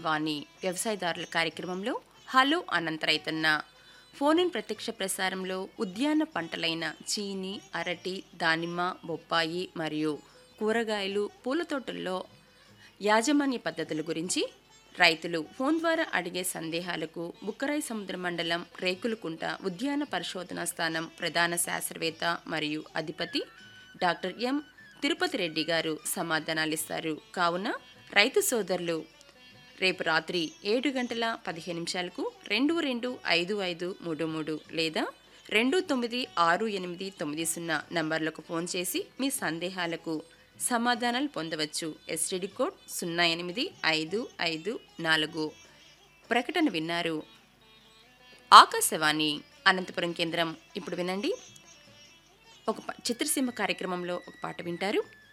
ఆకాశవాణి వ్యవసాయదారుల కార్యక్రమంలో హలో అనంత రైతన్న ఫోన్ ఇన్ ప్రత్యక్ష ప్రసారంలో ఉద్యాన పంటలైన చీని, అరటి, దానిమ్మ, బొప్పాయి మరియు కూరగాయలు, పూల తోటల్లో యాజమాన్య పద్ధతుల గురించి రైతులు ఫోన్ ద్వారా అడిగే సందేహాలకు బుక్కరాయి సముద్ర మండలం రేకులకుంట ఉద్యాన పరిశోధనా స్థానం ప్రధాన శాస్త్రవేత్త మరియు అధిపతి డాక్టర్ ఎం తిరుపతి రెడ్డి గారు సమాధానాలిస్తారు. కావున రైతు సోదరులు రేపు రాత్రి 7:15 22255533 లేదా 296890 నంబర్లకు ఫోన్ చేసి మీ సందేహాలకు సమాధానాలు పొందవచ్చు. STD code 08554. ప్రకటన విన్నారు. ఆకాశవాణి అనంతపురం కేంద్రం. ఇప్పుడు వినండి, ఒక చిత్రసీమ కార్యక్రమంలో ఒక పాట వింటారు.